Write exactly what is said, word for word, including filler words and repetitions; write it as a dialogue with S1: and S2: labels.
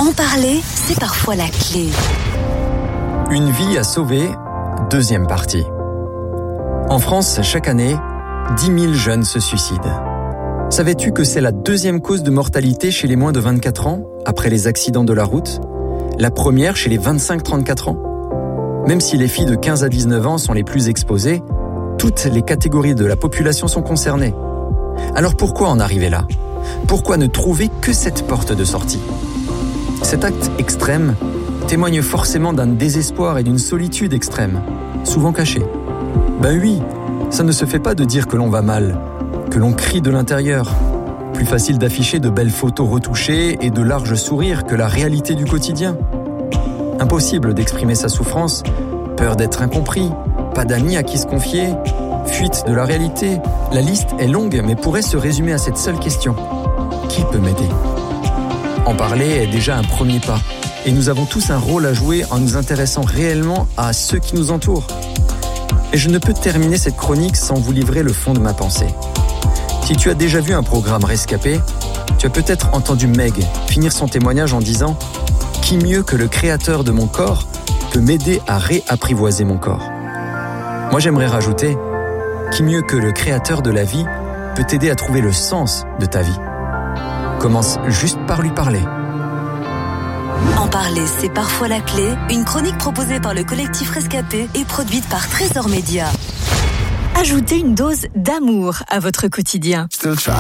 S1: En parler, c'est parfois la clé.
S2: Une vie à sauver, deuxième partie. En France, chaque année, dix mille jeunes se suicident. Savais-tu que c'est la deuxième cause de mortalité chez les moins de vingt-quatre ans, après les accidents de la route? La première chez les vingt-cinq à trente-quatre ans. Même si les filles de quinze à dix-neuf ans sont les plus exposées, toutes les catégories de la population sont concernées. Alors pourquoi en arriver là? Pourquoi ne trouver que cette porte de sortie? Cet acte extrême témoigne forcément d'un désespoir et d'une solitude extrême, souvent cachée. Ben oui, ça ne se fait pas de dire que l'on va mal, que l'on crie de l'intérieur. Plus facile d'afficher de belles photos retouchées et de larges sourires que la réalité du quotidien. Impossible d'exprimer sa souffrance, peur d'être incompris, pas d'amis à qui se confier, fuite de la réalité. La liste est longue mais pourrait se résumer à cette seule question. Qui peut m'aider? En parler est déjà un premier pas et nous avons tous un rôle à jouer en nous intéressant réellement à ceux qui nous entourent. Et je ne peux terminer cette chronique sans vous livrer le fond de ma pensée. Si tu as déjà vu un programme Rescapé, tu as peut-être entendu Meg finir son témoignage en disant « Qui mieux que le créateur de mon corps peut m'aider à réapprivoiser mon corps ?» Moi j'aimerais rajouter « Qui mieux que le créateur de la vie peut t'aider à trouver le sens de ta vie ?» Commence juste par lui parler.
S1: En parler, c'est parfois la clé. Une chronique proposée par le collectif Rescapé et produite par Trésor Média. Ajoutez une dose d'amour à votre quotidien.